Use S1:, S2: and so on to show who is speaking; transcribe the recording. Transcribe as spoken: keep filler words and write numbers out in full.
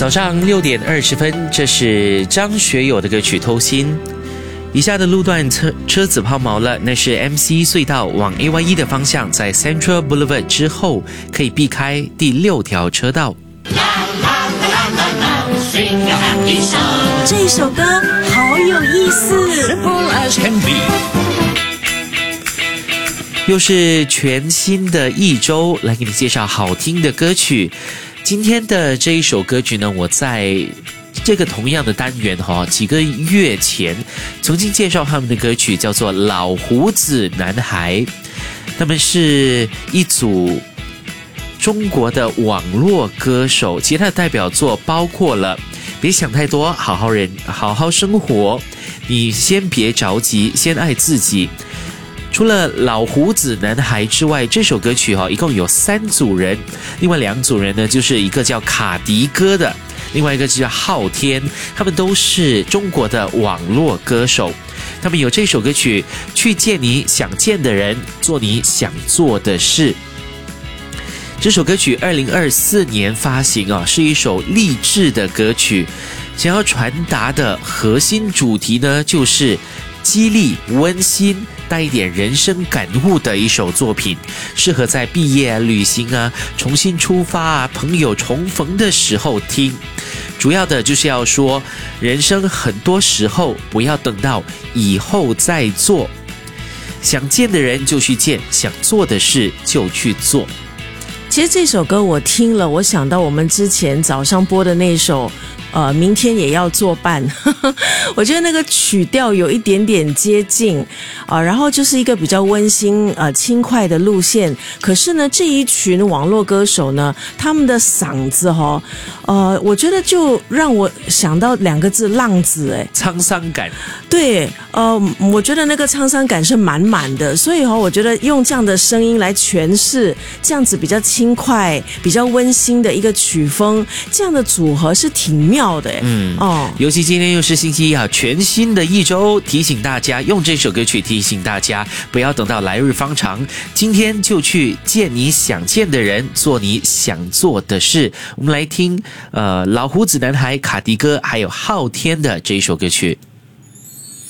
S1: 早上六点二十分，这是张学友的歌曲《偷心》。以下的路段车车子抛锚了，那是 M C 隧道往 A Y E 的方向，在 Central Boulevard 之后可以避开第六条车道。
S2: 这一首歌好有意思。
S1: 又是全新的一周，来给你介绍好听的歌曲。今天的这一首歌曲呢，我在这个同样的单元哈，几个月前曾经介绍他们的歌曲，叫做老胡子男孩。他们是一组中国的网络歌手，其他的代表作包括了别想太多，好好人好好生活，你先别着急，先爱自己。除了老胡子男孩之外，这首歌曲哈、哦、一共有三组人，另外两组人呢，就是一个叫卡迪哥的，另外一个就叫昊天，他们都是中国的网络歌手。他们有这首歌曲《去见你想见的人，做你想做的事》。这首歌曲二零二四年发行啊，是一首励志的歌曲，想要传达的核心主题呢，就是激励、温馨，带一点人生感悟的一首作品，适合在毕业啊、旅行啊、重新出发啊、朋友重逢的时候听。主要的就是要说，人生很多时候不要等到以后再做，想见的人就去见，想做的事就去做。
S2: 其实这首歌我听了，我想到我们之前早上播的那首呃，明天也要作伴我觉得那个曲调有一点点接近啊、呃，然后就是一个比较温馨呃轻快的路线。可是呢，这一群网络歌手呢，他们的嗓子哦，呃，我觉得就让我想到两个字：浪子。哎，
S1: 沧桑感。
S2: 对，呃，我觉得那个沧桑感是满满的，所以哦，我觉得用这样的声音来诠释这样子比较轻快、比较温馨的一个曲风，这样的组合是挺妙的。
S1: 嗯，哦，尤其今天又是星期一啊，全新的一周，提醒大家用这首歌曲提醒大家，不要等到来日方长，今天就去见你想见的人，做你想做的事。我们来听呃老胡子男孩、卡迪哥还有昊天的这一首歌曲。